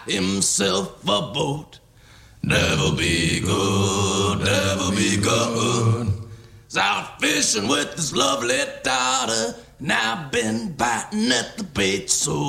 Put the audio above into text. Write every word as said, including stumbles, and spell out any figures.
himself a boat. Never be good, never be good. He's out fishing with his lovely daughter, and I've been biting at the bait so